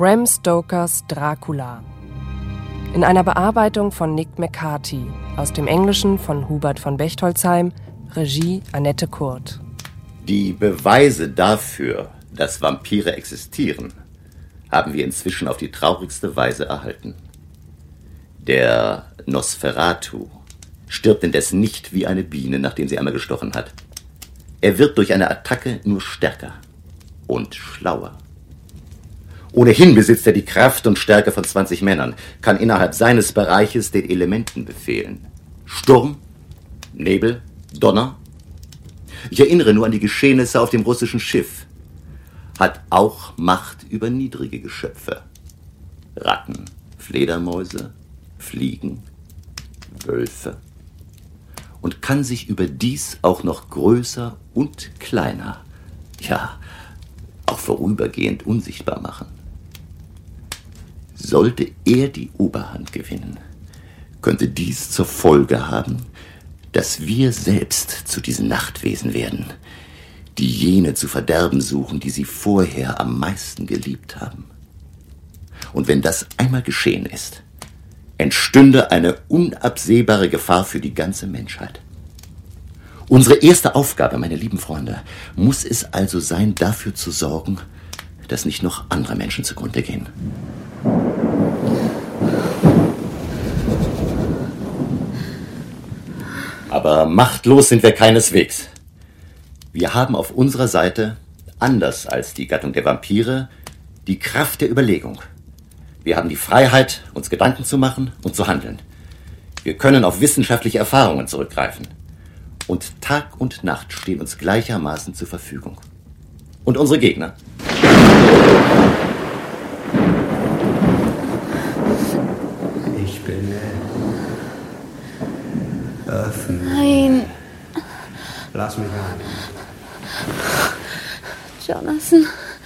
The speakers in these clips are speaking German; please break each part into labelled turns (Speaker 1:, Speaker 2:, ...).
Speaker 1: Bram Stokers Dracula. In einer Bearbeitung von Nick McCarthy, aus dem Englischen von Hubert von Bechtolzheim, Regie Annette Kurt.
Speaker 2: Die Beweise dafür, dass Vampire existieren, haben wir inzwischen auf die traurigste Weise erhalten. Der Nosferatu stirbt indes nicht wie eine Biene, nachdem sie einmal gestochen hat. Er wird durch eine Attacke nur stärker und schlauer. Ohnehin besitzt er die Kraft und Stärke von 20 Männern, kann innerhalb seines Bereiches den Elementen befehlen. Sturm, Nebel, Donner. Ich erinnere nur an die Geschehnisse auf dem russischen Schiff. Hat auch Macht über niedrige Geschöpfe. Ratten, Fledermäuse, Fliegen, Wölfe. Und kann sich überdies auch noch größer und kleiner, ja, auch vorübergehend unsichtbar machen. Sollte er die Oberhand gewinnen, könnte dies zur Folge haben, dass wir selbst zu diesen Nachtwesen werden, die jene zu verderben suchen, die sie vorher am meisten geliebt haben. Und wenn das einmal geschehen ist, entstünde eine unabsehbare Gefahr für die ganze Menschheit. Unsere erste Aufgabe, meine lieben Freunde, muss es also sein, dafür zu sorgen, dass nicht noch andere Menschen zugrunde gehen. Aber machtlos sind wir keineswegs. Wir haben auf unserer Seite, anders als die Gattung der Vampire, die Kraft der Überlegung. Wir haben die Freiheit, uns Gedanken zu machen und zu handeln. Wir können auf wissenschaftliche Erfahrungen zurückgreifen. Und Tag und Nacht stehen uns gleichermaßen zur Verfügung. Und unsere Gegner?
Speaker 3: Ich bin öffnen.
Speaker 4: Nein.
Speaker 3: Lass mich rein.
Speaker 4: Jonathan.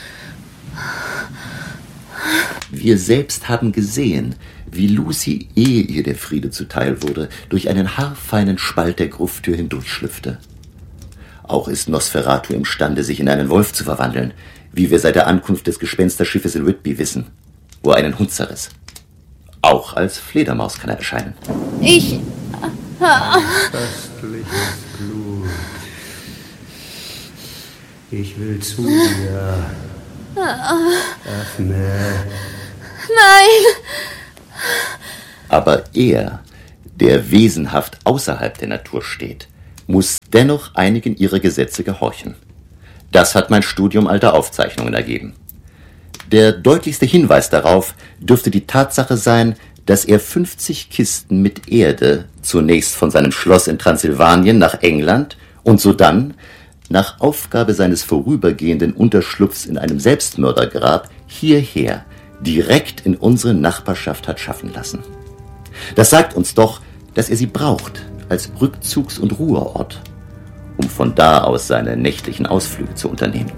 Speaker 2: Wir selbst haben gesehen, wie Lucy, ehe ihr der Friede zuteil wurde, durch einen haarfeinen Spalt der Grufttür hindurchschlüpfte. Auch ist Nosferatu imstande, sich in einen Wolf zu verwandeln, wie wir seit der Ankunft des Gespensterschiffes in Whitby wissen, wo er einen Hund zerriss. Auch als Fledermaus kann er erscheinen.
Speaker 3: Köstliches Blut. Ich will zu dir. Öffne.
Speaker 4: Nein!
Speaker 2: Aber er, der wesenhaft außerhalb der Natur steht, muss dennoch einigen ihrer Gesetze gehorchen. Das hat mein Studium alter Aufzeichnungen ergeben. Der deutlichste Hinweis darauf dürfte die Tatsache sein, dass er 50 Kisten mit Erde zunächst von seinem Schloss in Transsilvanien nach England und sodann, nach Aufgabe seines vorübergehenden Unterschlupfs in einem Selbstmördergrab, hierher, direkt in unsere Nachbarschaft hat schaffen lassen. Das sagt uns doch, dass er sie braucht als Rückzugs- und Ruheort, um von da aus seine nächtlichen Ausflüge zu unternehmen.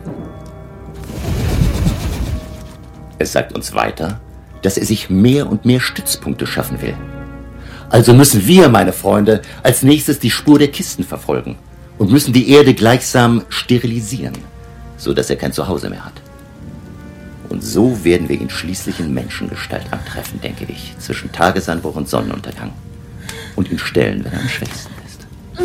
Speaker 2: Es sagt uns weiter, dass er sich mehr und mehr Stützpunkte schaffen will. Also müssen wir, meine Freunde, als nächstes die Spur der Kisten verfolgen und müssen die Erde gleichsam sterilisieren, so dass er kein Zuhause mehr hat. Und so werden wir ihn schließlich in Menschengestalt antreffen, denke ich, zwischen Tagesanbruch und Sonnenuntergang. Und ihn stellen, wenn er am schwächsten ist.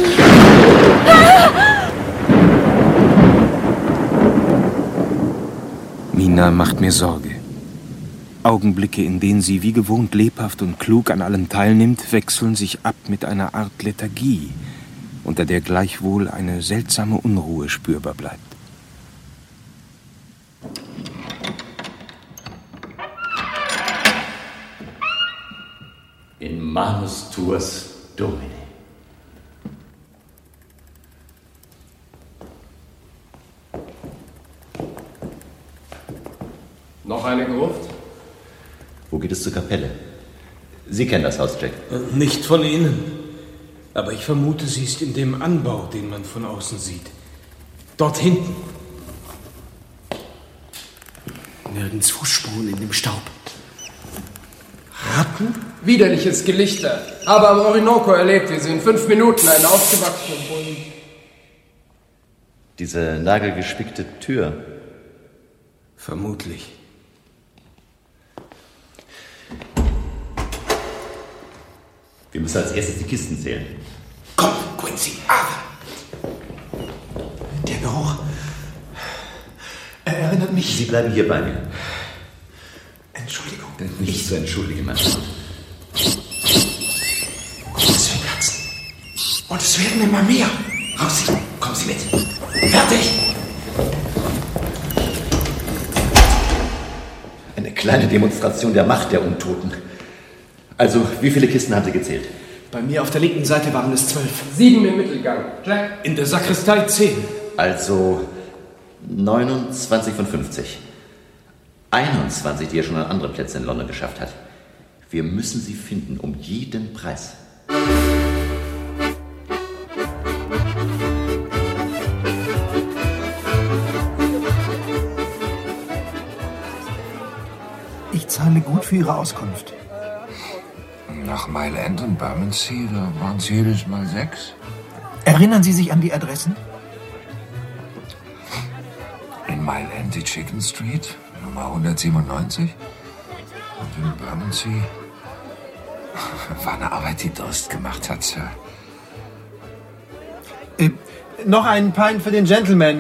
Speaker 5: Mina macht mir Sorge. Augenblicke, in denen sie wie gewohnt lebhaft und klug an allem teilnimmt, wechseln sich ab mit einer Art Lethargie, unter der gleichwohl eine seltsame Unruhe spürbar bleibt.
Speaker 2: In manus tuas Domine.
Speaker 6: Noch eine Gruft?
Speaker 2: Wo geht es zur Kapelle? Sie kennen das Haus, Jack.
Speaker 7: Nicht von innen. Aber ich vermute, sie ist in dem Anbau, den man von außen sieht. Dort hinten. Nirgends Fußspuren in dem Staub. Ratten?
Speaker 6: Widerliches Gelichter. Aber am Orinoco erlebt wir sie in 5 Minuten einen aufgewachsenen Bullen.
Speaker 2: Diese nagelgespickte Tür.
Speaker 7: Vermutlich.
Speaker 2: Wir müssen als erstes die Kisten zählen.
Speaker 7: Komm, Quincy, Der Geruch. Er erinnert mich...
Speaker 2: Sie bleiben hier bei mir.
Speaker 7: Entschuldigung.
Speaker 2: Nichts zu entschuldigen, mein Freund.
Speaker 7: Das sind Katzen. Und es werden immer mehr. Raus, kommen Sie mit. Fertig!
Speaker 2: Eine kleine Demonstration der Macht der Untoten. Also, wie viele Kisten haben Sie gezählt?
Speaker 8: Bei mir auf der linken Seite waren es 12.
Speaker 6: 7 im Mittelgang. Jack?
Speaker 7: In der Sakristei 10.
Speaker 2: Also 29 von 50. 21, die er schon an andere Plätze in London geschafft hat. Wir müssen sie finden, um jeden Preis.
Speaker 9: Ich zahle gut für Ihre Auskunft.
Speaker 5: Nach Mile End und Bermondsey, da waren es jedes Mal 6.
Speaker 9: Erinnern Sie sich an die Adressen?
Speaker 5: In Mile End die Chicken Street, Nummer 197. Und in Bermondsey war eine Arbeit, die Durst gemacht hat, Sir.
Speaker 9: Noch einen Pint für den Gentleman.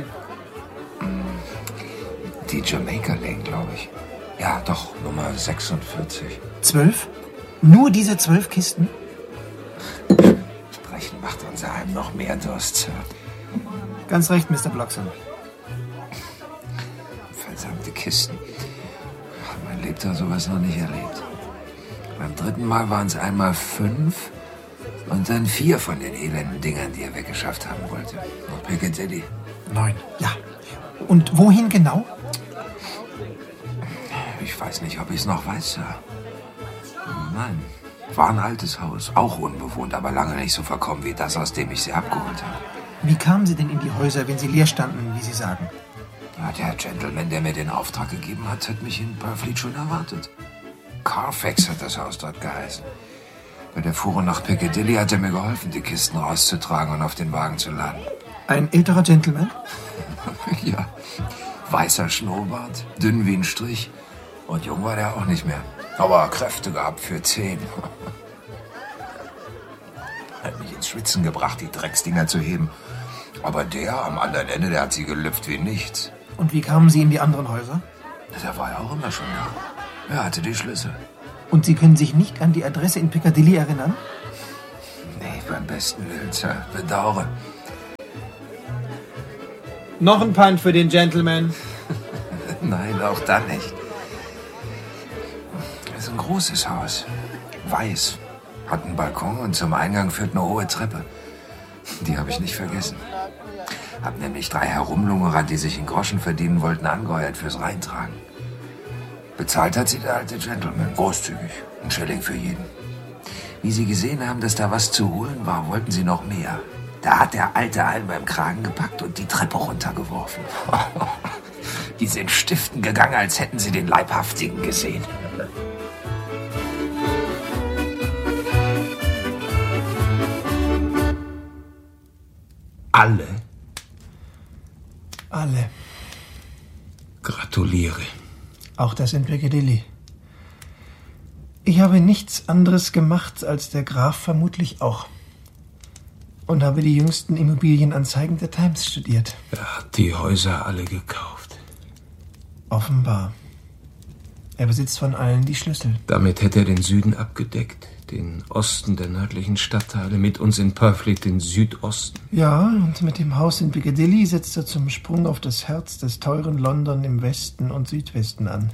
Speaker 5: Die Jamaica Lane, glaube ich. Ja, doch, Nummer 46.
Speaker 9: 12? Nur diese 12 Kisten?
Speaker 5: Sprechen macht unser Heim noch mehr Durst, Sir.
Speaker 9: Ganz recht, Mr. Bloxham.
Speaker 5: Verdammte Kisten. Man lebt da sowas noch nicht erlebt. Beim 3. Mal waren es einmal 5 und dann 4 von den elenden Dingern, die er weggeschafft haben wollte. Noch Piccadilly.
Speaker 9: 9. Ja. Und wohin genau?
Speaker 5: Ich weiß nicht, ob ich es noch weiß, Sir. Nein, war ein altes Haus, auch unbewohnt, aber lange nicht so verkommen wie das, aus dem ich sie abgeholt habe.
Speaker 9: Wie kamen Sie denn in die Häuser, wenn sie leer standen, wie Sie sagen?
Speaker 5: Ja, der Gentleman, der mir den Auftrag gegeben hat, hat mich in Purfleet schon erwartet. Carfax hat das Haus dort geheißen. Bei der Fuhre nach Piccadilly hat er mir geholfen, die Kisten rauszutragen und auf den Wagen zu laden.
Speaker 9: Ein älterer Gentleman?
Speaker 5: Ja, weißer Schnurrbart, dünn wie ein Strich. Und jung war der auch nicht mehr. Aber Kräfte gehabt für 10. Hat mich ins Schwitzen gebracht, die Drecksdinger zu heben. Aber der am anderen Ende, der hat sie gelüpft wie nichts.
Speaker 9: Und wie kamen Sie in die anderen Häuser?
Speaker 5: Der war ja auch immer schon da. Er hatte die Schlüssel.
Speaker 9: Und Sie können sich nicht an die Adresse in Piccadilly erinnern?
Speaker 5: Nee, beim besten Willen, Sir. Bedauere.
Speaker 9: Noch ein Pint für den Gentleman.
Speaker 5: Nein, auch dann nicht. Es ist ein großes Haus. Weiß. Hat einen Balkon und zum Eingang führt eine hohe Treppe. Die habe ich nicht vergessen. Hab nämlich 3 Herumlungerer, die sich in Groschen verdienen wollten, angeheuert fürs Reintragen. Bezahlt hat sie der alte Gentleman. Großzügig. Ein Schilling für jeden. Wie sie gesehen haben, dass da was zu holen war, wollten sie noch mehr. Da hat der Alte einen beim Kragen gepackt und die Treppe runtergeworfen. Die sind stiften gegangen, als hätten sie den Leibhaftigen gesehen. Alle?
Speaker 9: Alle.
Speaker 7: Gratuliere.
Speaker 9: Auch das in Piccadilly. Ich habe nichts anderes gemacht, als der Graf vermutlich auch. Und habe die jüngsten Immobilienanzeigen der Times studiert.
Speaker 7: Er hat die Häuser alle gekauft.
Speaker 9: Offenbar. Er besitzt von allen die Schlüssel.
Speaker 7: Damit hätte er den Süden abgedeckt, den Osten der nördlichen Stadtteile, mit uns in Purfleet den Südosten.
Speaker 9: Ja, und mit dem Haus in Piccadilly setzt er zum Sprung auf das Herz des teuren London im Westen und Südwesten an.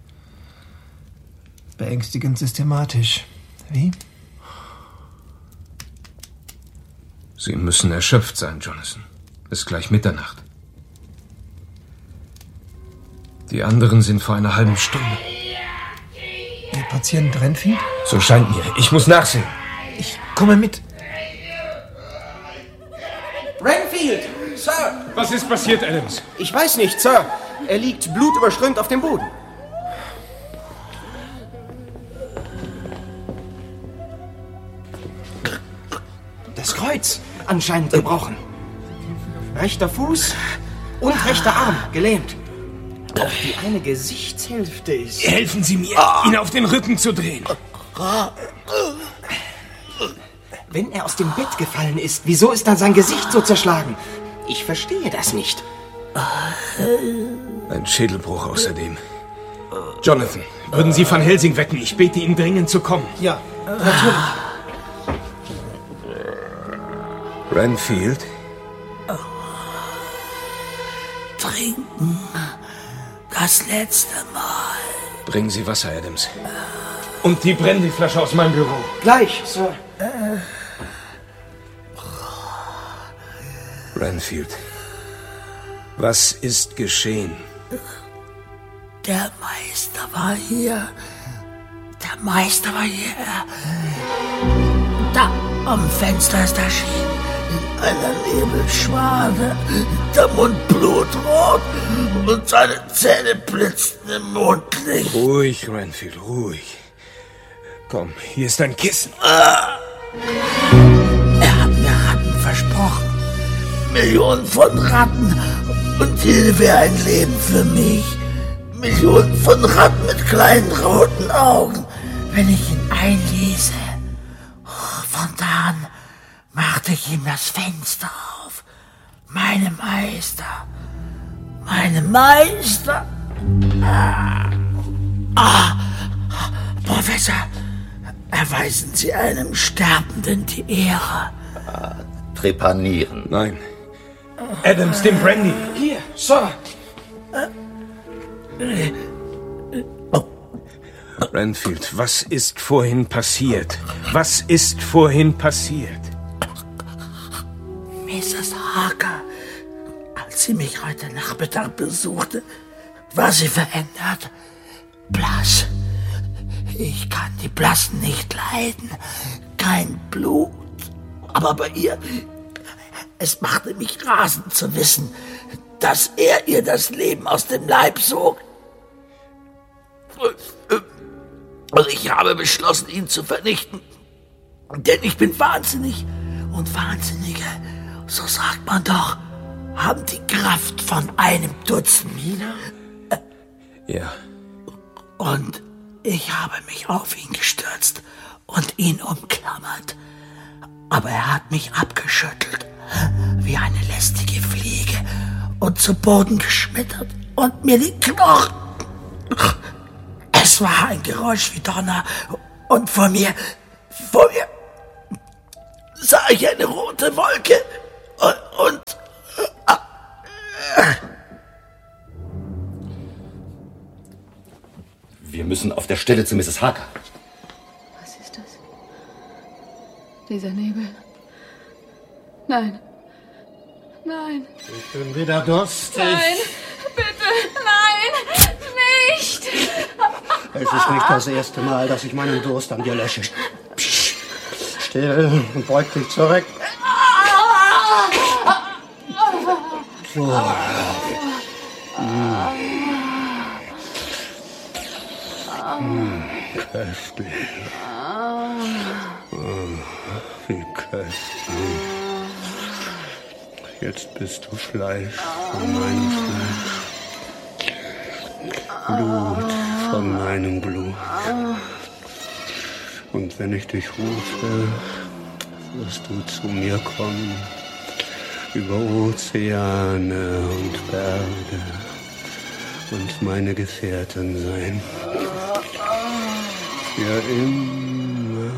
Speaker 9: Beängstigend systematisch. Wie?
Speaker 7: Sie müssen erschöpft sein, Jonathan. Es ist gleich Mitternacht. Die anderen sind vor einer halben Stunde.
Speaker 9: Der Patient Renfield?
Speaker 7: So scheint mir. Ich muss nachsehen.
Speaker 9: Ich komme mit.
Speaker 8: Renfield! Sir!
Speaker 7: Was ist passiert, Adams?
Speaker 8: Ich weiß nicht, Sir. Er liegt blutüberströmt auf dem Boden. Das Kreuz anscheinend gebrochen. Rechter Fuß und rechter Arm gelähmt. Auch die eine Gesichtshälfte ist...
Speaker 7: Helfen Sie mir, ihn auf den Rücken zu drehen.
Speaker 8: Wenn er aus dem Bett gefallen ist, wieso ist dann sein Gesicht so zerschlagen? Ich verstehe das nicht.
Speaker 7: Ein Schädelbruch außerdem. Jonathan, würden Sie Van Helsing wecken? Ich bete ihn dringend zu kommen.
Speaker 9: Ja, natürlich.
Speaker 7: Renfield?
Speaker 10: Trinken. Das letzte Mal.
Speaker 7: Bringen Sie Wasser, Adams. Und die Brandyflasche aus meinem Büro.
Speaker 8: Gleich, Sir.
Speaker 7: Renfield, was ist geschehen?
Speaker 10: Der Meister war hier. Da am Fenster ist erschienen. In einer Nebelschwade. Der Mund blutrot und seine Zähne blitzten im Mondlicht.
Speaker 7: Ruhig, Renfield, ruhig. Komm, hier ist ein Kissen.
Speaker 10: Er hat mir Ratten versprochen. Millionen von Ratten. Und hier wäre ein Leben für mich. Millionen von Ratten mit kleinen roten Augen, wenn ich ihn einließe. Von da an machte ich ihm das Fenster auf. Meine Meister. Professor, erweisen Sie einem Sterbenden die Ehre.
Speaker 2: Trepanieren.
Speaker 7: Nein. Adams, dem Brandy.
Speaker 8: Hier, Sir.
Speaker 7: Renfield, was ist vorhin passiert? Was ist vorhin passiert?
Speaker 10: Mrs. Harker, als sie mich heute Nachmittag besuchte, war sie verändert. Blass. Ich kann die Blassen nicht leiden. Kein Blut. Aber bei ihr, es machte mich rasend zu wissen, dass er ihr das Leben aus dem Leib sog. Und ich habe beschlossen, ihn zu vernichten. Denn ich bin wahnsinnig. Und Wahnsinnige, so sagt man doch, haben die Kraft von einem Dutzend.
Speaker 8: Mina?
Speaker 7: Ja.
Speaker 10: Und ich habe mich auf ihn gestürzt und ihn umklammert. Aber er hat mich abgeschüttelt, wie eine lästige Fliege, und zu Boden geschmettert und mir die Knochen. Es war ein Geräusch wie Donner, und vor mir sah ich eine rote Wolke und
Speaker 2: Wir müssen auf der Stelle zu Mrs. Harker.
Speaker 4: Was ist das? Dieser Nebel. Nein. Nein.
Speaker 3: Ich bin wieder durstig.
Speaker 4: Nein. Bitte. Nein. Nicht.
Speaker 3: Es ist nicht das erste Mal, dass ich meinen Durst an dir lösche. Psch, still und beug dich zurück. So. Köstlich. Wie köstlich. Jetzt bist du Fleisch von meinem Fleisch. Blut von meinem Blut. Und wenn ich dich rufe, wirst du zu mir kommen. Über Ozeane und Berge. Und meine Gefährtin sein. Für immer.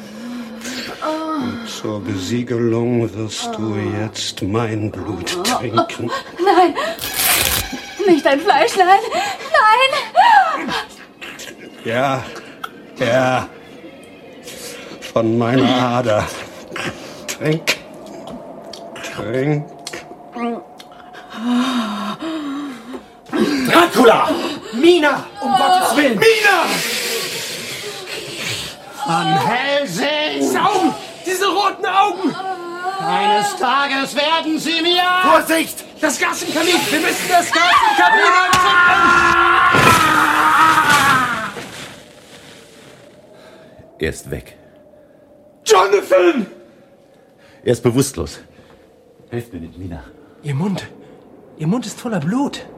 Speaker 3: Und zur Besiegelung wirst du jetzt mein Blut trinken.
Speaker 4: Nein. Nicht dein Fleisch, nein. Nein.
Speaker 3: Ja, ja. Von meiner Ader. Trink. Trink.
Speaker 8: Dracula! Mina! Um Gottes Willen!
Speaker 3: Mina! Van Helsing!
Speaker 8: Diese Augen! Diese roten Augen!
Speaker 3: Eines Tages werden sie mir...
Speaker 8: Vorsicht! Das Gas im Kamin! Wir müssen das Gas im Kamin anzünden!
Speaker 2: Er ist weg.
Speaker 8: Jonathan!
Speaker 2: Er ist bewusstlos. Helft mir mit Mina.
Speaker 8: Ihr Mund ist voller Blut.